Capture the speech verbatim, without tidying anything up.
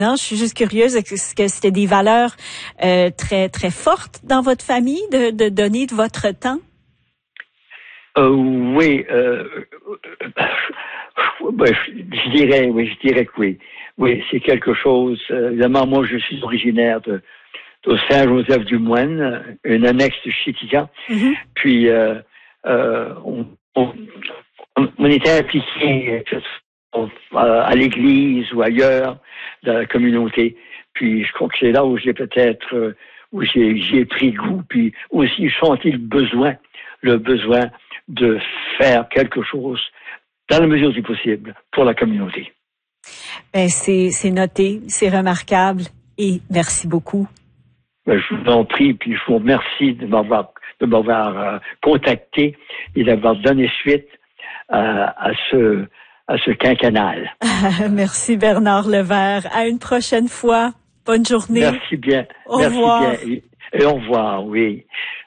Non, je suis juste curieuse, est-ce que c'était des valeurs euh, très très fortes dans votre famille de, de donner de votre temps? Euh, oui, euh, ben, je dirais, oui, je dirais que oui. Oui, c'est quelque chose. Euh, évidemment, moi, je suis originaire de, de Saint-Joseph-du-Moine, une annexe de Chitika. Mm-hmm. Puis, euh, euh, on, on, on était impliqués à l'église ou ailleurs dans la communauté. Puis, je crois que c'est là où j'ai peut-être, où j'ai, j'ai pris goût, puis aussi senti le besoin, le besoin de faire quelque chose dans la mesure du possible pour la communauté. Ben, c'est, c'est noté, c'est remarquable et merci beaucoup. Ben, je vous en prie, puis je vous remercie de m'avoir, de m'avoir euh, contacté et d'avoir donné suite à, à ce, à ce quinquennal. Merci Bernard Levert. À une prochaine fois. Bonne journée. Merci bien. Au Merci revoir. bien. Et, et au revoir, oui.